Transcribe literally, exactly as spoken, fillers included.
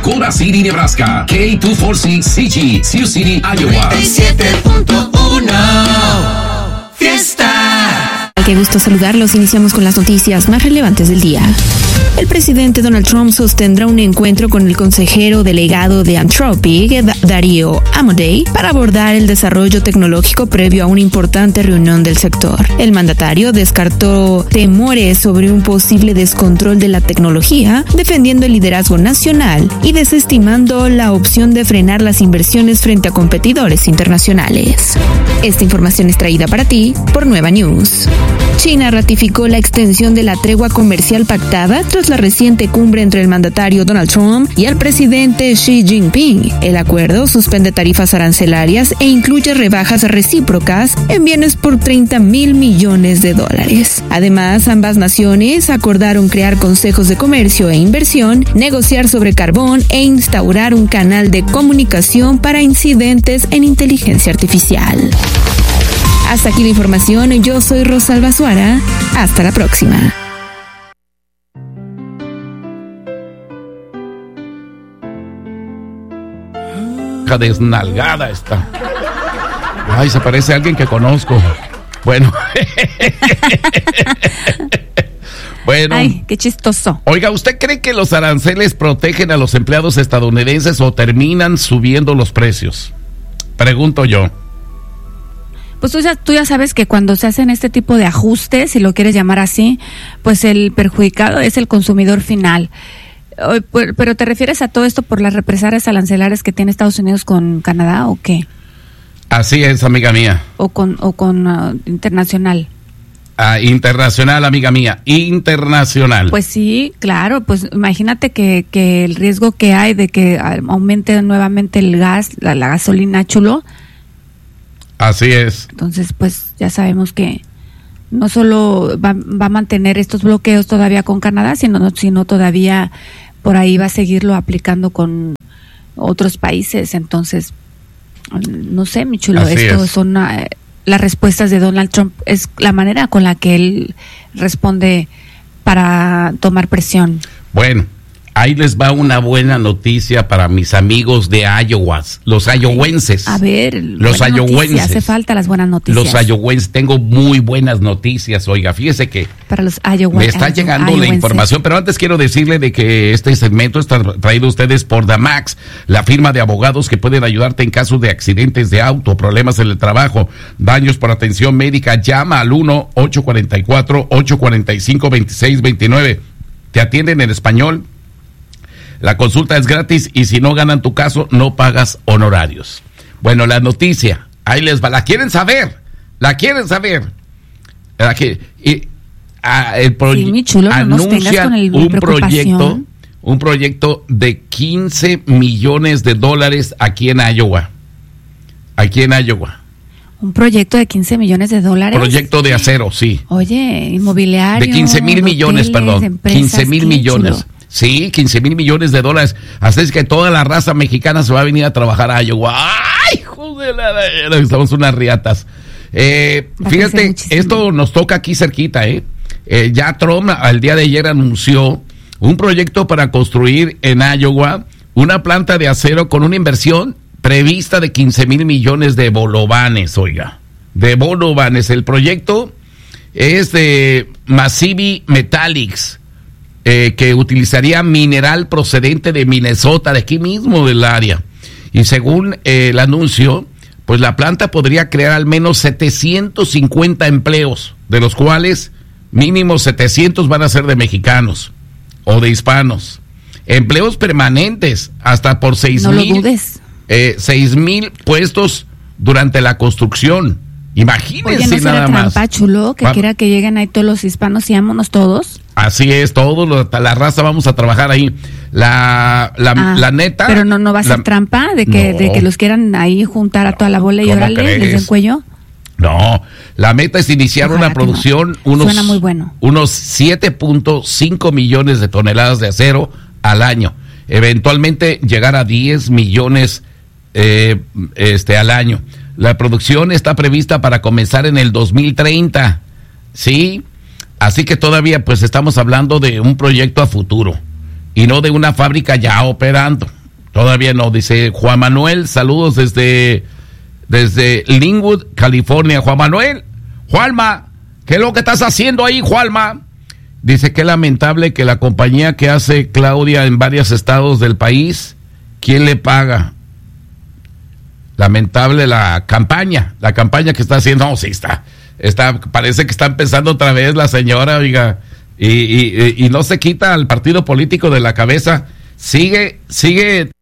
Dakota City, Nebraska. K doscientos cuarenta y seis C G, Sioux City, Iowa. noventa y siete punto uno Fiesta. Qué gusto saludarlos. Iniciamos con las noticias más relevantes del día. El presidente Donald Trump sostendrá un encuentro con el consejero delegado de Anthropic, Darío Amodei, para abordar el desarrollo tecnológico previo a una importante reunión del sector. El mandatario descartó temores sobre un posible descontrol de la tecnología, defendiendo el liderazgo nacional y desestimando la opción de frenar las inversiones frente a competidores internacionales. Esta información es traída para ti por Nueva News. China ratificó la extensión de la tregua comercial pactada tras la reciente cumbre entre el mandatario Donald Trump y el presidente Xi Jinping. El acuerdo suspende tarifas arancelarias e incluye rebajas recíprocas en bienes por treinta mil millones de dólares. Además, ambas naciones acordaron crear consejos de comercio e inversión, negociar sobre carbón e instaurar un canal de comunicación para incidentes en inteligencia artificial. Hasta aquí la información. Yo soy Rosalba Suara. Hasta la próxima. Desnalgada está. Ay, se parece a alguien que conozco. Bueno. Bueno. Ay, qué chistoso. Oiga, ¿usted cree que los aranceles protegen a los empleados estadounidenses o terminan subiendo los precios? Pregunto yo. Pues tú ya, tú ya sabes que cuando se hacen este tipo de ajustes, si lo quieres llamar así, pues el perjudicado es el consumidor final. ¿Pero te refieres a todo esto por las represalias arancelarias que tiene Estados Unidos con Canadá o qué? Así es, amiga mía. ¿O con, o con uh, internacional? Ah, internacional, amiga mía, internacional. Pues sí, claro, pues imagínate que, que el riesgo que hay de que aumente nuevamente el gas, la, la gasolina, chulo. Así es. Entonces, pues ya sabemos que no solo va, va a mantener estos bloqueos todavía con Canadá, sino, sino todavía por ahí va a seguirlo aplicando con otros países. Entonces, no sé, mi chulo, Así esto es. son uh, las respuestas de Donald Trump, es la manera con la que él responde para tomar presión. Bueno, ahí les va una buena noticia para mis amigos de Iowa, los iowenses. A ver, los buena iowenses. noticia, hace falta las buenas noticias. Los iowenses, tengo muy buenas noticias. Oiga, fíjese que para los Iowa, me está llegando iowenses. la información, pero antes quiero decirle de que este segmento está traído a ustedes por Damax, la firma de abogados que pueden ayudarte en casos de accidentes de auto, problemas en el trabajo, daños por atención médica. Llama al uno ocho cuatro cuatro, ocho cuatro cinco, dos seis dos nueve. Te atienden en español. La consulta es gratis y si no ganan tu caso, no pagas honorarios. Bueno, la noticia, ahí les va. ¿La quieren saber? ¿La quieren saber? ¿La que, y, a, el proye- sí, mi chulo, no nos tengas con el, un proyecto, un proyecto de quince millones de dólares aquí en Iowa. Aquí en Iowa. Un proyecto de quince millones de dólares. Proyecto de acero, sí. Oye, inmobiliario. De quince mil millones, hoteles, perdón. empresas, quince mil millones. chulo. Sí, quince mil millones de dólares. Así es que toda la raza mexicana se va a venir a trabajar a Iowa. ¡Ay, joder! Estamos unas riatas. Eh, fíjate, esto nos toca aquí cerquita, ¿eh? eh ya Trump al día de ayer anunció un proyecto para construir en Iowa una planta de acero con una inversión prevista de quince mil millones de bolovanes, oiga. De bolovanes. El proyecto es de Massive Metallics. Eh, que utilizaría mineral procedente de Minnesota, de aquí mismo del área. Y según eh, el anuncio, pues la planta podría crear al menos setecientos cincuenta empleos, de los cuales mínimo setecientos van a ser de mexicanos o de hispanos. Empleos permanentes, hasta por seis no mil. lo dudes. Eh, seis mil puestos durante la construcción. Imagínense. Oye, ¿no será nada más. trampa, chulo, que Va- quiera que lleguen ahí todos los hispanos y vámonos todos? Así es, todos los, la raza vamos a trabajar ahí. La, la, Ah, la neta. Pero no, no va a ser la- trampa de que, No. de que los quieran ahí juntar a toda la bola y ¿Cómo órale, crees? les den cuello. No, la meta es iniciar Ojalá una que no. producción, unos, Suena muy bueno. unos siete punto cinco millones de toneladas de acero al año. Eventualmente llegar a diez millones eh, este, al año. La producción está prevista para comenzar en el dos mil treinta, ¿sí? Así que todavía pues estamos hablando de un proyecto a futuro y no de una fábrica ya operando. Todavía no, dice Juan Manuel, saludos desde, desde Linwood, California. Juan Manuel, Juanma, ¿qué es lo que estás haciendo ahí, Juanma? Dice que es lamentable que la compañía que hace Claudia en varios estados del país, ¿quién le paga? Lamentable la campaña, la campaña que está haciendo. No, sí está, está, parece que está empezando otra vez la señora, oiga, y, y, y no se quita al partido político de la cabeza. Sigue, sigue